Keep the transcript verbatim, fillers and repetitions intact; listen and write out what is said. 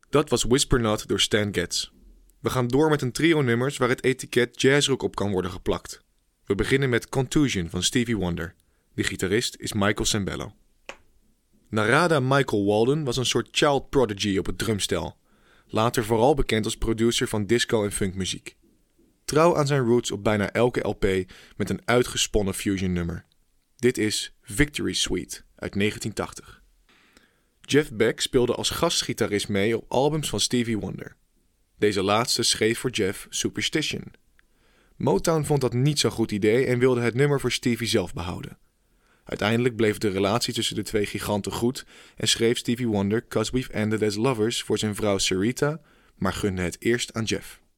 Dat was Whisper Not door Stan Getz. We gaan door met een trio nummers waar het etiket jazzrock op kan worden geplakt. We beginnen met Contusion van Stevie Wonder. De gitarist is Michael Sembello. Narada Michael Walden was een soort child prodigy op het drumstel. Later vooral bekend als producer van disco- en funkmuziek. Trouw aan zijn roots op bijna elke L P met een uitgesponnen fusion nummer. Dit is Victory Suite uit negentien tachtig. Jeff Beck speelde als gastgitarist mee op albums van Stevie Wonder. Deze laatste schreef voor Jeff Superstition. Motown vond dat niet zo'n goed idee en wilde het nummer voor Stevie zelf behouden. Uiteindelijk bleef de relatie tussen de twee giganten goed en schreef Stevie Wonder 'Cause We've Ended as Lovers voor zijn vrouw Sarita, maar gunde het eerst aan Jeff.